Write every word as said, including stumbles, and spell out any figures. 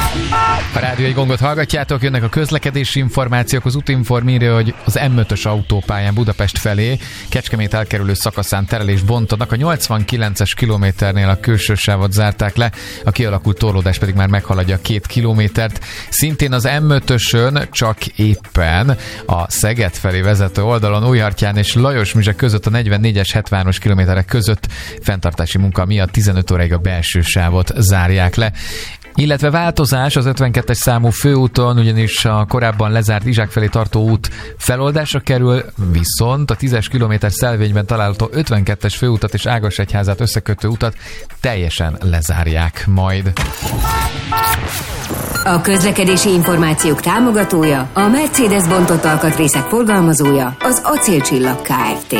A rádiói Gongot hallgatjátok, jönnek a közlekedési információk. Az Utinform írja, hogy az em ötös autópályán Budapest felé Kecskemét elkerülő szakaszán terelést bontanak. A nyolcvankilences kilométernél a külső sávot zárták le, a kialakult torlódás pedig már meghaladja a két kilométert. Szintén az em ötösön csak éppen a Szeged felé vezető oldalon Újhartyán és Lajosmizse között a negyvennégyes hetvenes kilométerek között fenntartási munka miatt tizenöt óráig a belső sávot zárják le. Illetve változás az ötvenkettes számú főúton, ugyanis a korábban lezárt Izsák felé tartó út feloldásra kerül, viszont a tízes kilométer szelvényben található ötvenkettes főutat és Ágasegyházát összekötő utat teljesen lezárják majd. A közlekedési információk támogatója, a Mercedes bontott alkatrészek forgalmazója, az Acélcsillag Kft.